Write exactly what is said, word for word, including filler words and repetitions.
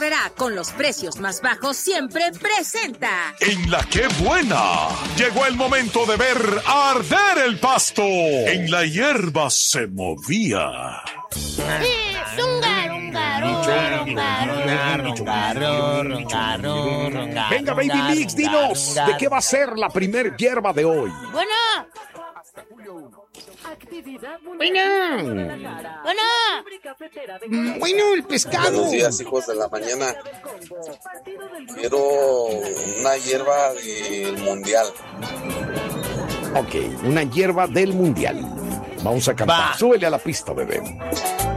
Herrera, con los precios más bajos siempre presenta. En la que buena, llegó el momento de ver arder el pasto. En la hierba se movía. Venga, Baby Mix, dinos, ¿de qué va a ser la primer hierba de hoy? Bueno. Bueno. Bueno. Bueno, el pescado. Buenos días, hijos de la mañana. Quiero una hierba del mundial. Ok, una hierba del mundial. Vamos a cantar. Va. Súbele a la pista, bebé.